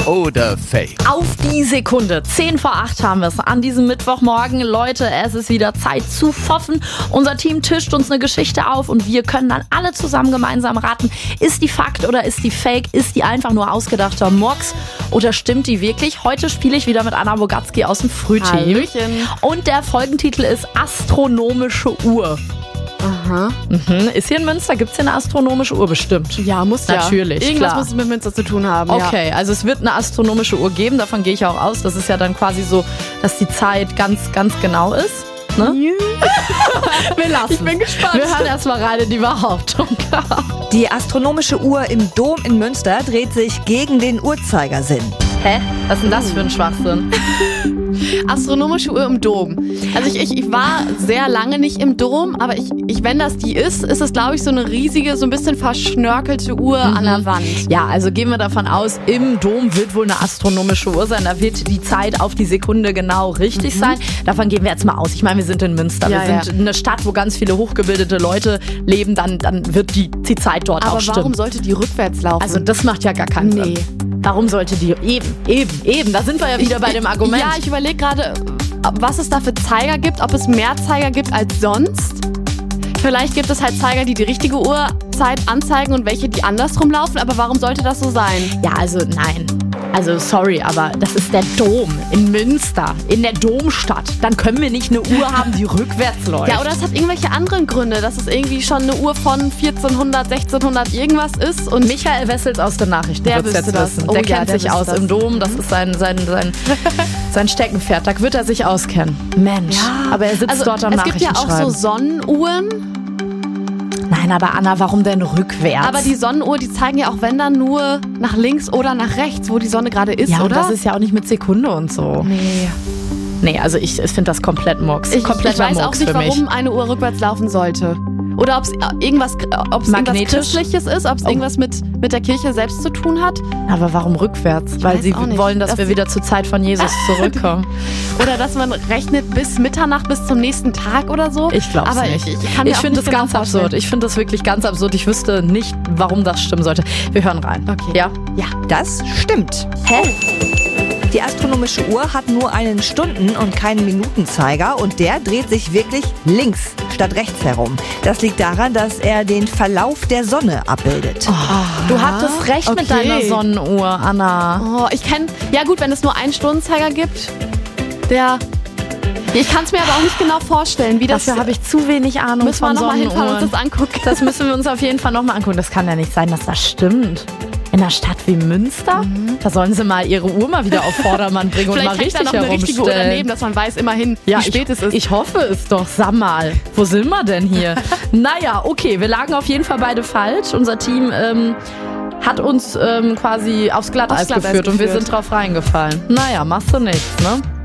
oder Fake? Auf die Sekunde. 7:50 haben wir es an diesem Mittwochmorgen. Leute, es ist wieder Zeit zu pfoffen. Unser Team tischt uns eine Geschichte auf und wir können dann alle zusammen gemeinsam raten, ist die Fakt oder ist die Fake? Ist die einfach nur ausgedachter Murks oder stimmt die wirklich? Heute spiele ich wieder mit Anna Bogatzki aus dem Frühteam. Hallöchen. Und der Folgentitel ist Astronomische Uhr. Aha. Ist hier in Münster, gibt es hier eine astronomische Uhr bestimmt? Ja, muss ja. Natürlich, Irgendwas klar. muss es mit Münster zu tun haben. Okay, also es wird eine astronomische Uhr geben, davon gehe ich auch aus. Das ist ja dann quasi so, dass die Zeit ganz, ganz genau ist. Ne? Wir lassen. Ich bin gespannt. Wir hören erstmal rein in die Behauptung. Die astronomische Uhr im Dom in Münster dreht sich gegen den Uhrzeigersinn. Hä? Was ist denn das für ein Schwachsinn? Astronomische Uhr im Dom. Also ich war sehr lange nicht im Dom, aber wenn das die ist es, glaube ich, so eine riesige, so ein bisschen verschnörkelte Uhr an der Wand. Ja, also gehen wir davon aus, im Dom wird wohl eine astronomische Uhr sein. Da wird die Zeit auf die Sekunde genau richtig sein. Davon gehen wir jetzt mal aus. Ich meine, wir sind in Münster. Ja, wir sind eine Stadt, wo ganz viele hochgebildete Leute leben. Dann wird die Zeit dort auch Aber stimmen. warum sollte die rückwärts laufen? Also das macht ja gar keinen Sinn. Warum sollte die... Eben. Da sind wir ja wieder bei dem Argument. Ja, ich überlege gerade, was es da für Zeiger gibt, ob es mehr Zeiger gibt als sonst. Vielleicht gibt es halt Zeiger, die richtige Uhrzeit anzeigen und welche, die andersrum laufen. Aber warum sollte das so sein? Ja, also nein. Also sorry, aber das ist der Dom in Münster, in der Domstadt. Dann können wir nicht eine Uhr haben, die rückwärts läuft. Ja, oder es hat irgendwelche anderen Gründe, dass es irgendwie schon eine Uhr von 1400, 1600 irgendwas ist. Und Michael Wessels aus den Nachrichten Der wird es wüsste jetzt das. wissen. Oh Der ja, kennt der sich wüsste aus das. im Dom. Das ist sein Steckenpferd. Da wird er sich auskennen. Mensch, aber er sitzt dort am es gibt ja auch so Nachrichtenschreiben. Sonnenuhren. Nein, aber Anna, warum denn rückwärts? Aber die Sonnenuhr, die zeigen ja auch, wenn dann nur nach links oder nach rechts, wo die Sonne gerade ist, ja, und oder? das ist ja auch nicht mit Sekunde und so. Nee, also ich finde das komplett Murks. Ich Kompletter weiß auch Murks nicht, für mich. warum eine Uhr rückwärts laufen sollte. Oder ob es irgendwas Magnetisch? Christliches ist, ob es irgendwas mit der Kirche selbst zu tun hat. Aber warum rückwärts? Weil weiß sie auch nicht. wollen, dass wir wieder zur Zeit von Jesus zurückkommen. Oder dass man rechnet bis Mitternacht, bis zum nächsten Tag oder so. Ich glaube es Aber nicht. Ich kann mir Ich auch finde nicht das ganz genau absurd. vorstellen. Ich finde das wirklich ganz absurd. Ich wüsste nicht, warum das stimmen sollte. Wir hören rein. Okay. Ja? Ja, das stimmt. Die astronomische Uhr hat nur einen Stunden- und keinen Minutenzeiger und der dreht sich wirklich links statt rechts herum. Das liegt daran, dass er den Verlauf der Sonne abbildet. Du hattest recht mit okay. deiner Sonnenuhr, Anna. Oh, ja gut, wenn es nur einen Stundenzeiger gibt, ich kann es mir aber auch nicht genau vorstellen, wie das... Dafür habe ich zu wenig Ahnung Müssen wir von nochmal hinfahren und uns Sonnenuhren. das angucken. Das müssen wir uns auf jeden Fall nochmal angucken. Das kann ja nicht sein, dass das stimmt. In einer Stadt wie Münster? Da sollen sie mal ihre Uhr mal wieder auf Vordermann bringen und mal Vielleicht hängt richtig da noch eine richtige Uhr daneben, herumstellen. dass man weiß immerhin, Ja, wie spät es ist. Ich hoffe es doch. Sag mal, wo sind wir denn hier? Naja, okay, wir lagen auf jeden Fall beide falsch. Unser Team hat uns quasi aufs Glatteis geführt und wir sind drauf reingefallen. Naja, machst du nichts, ne?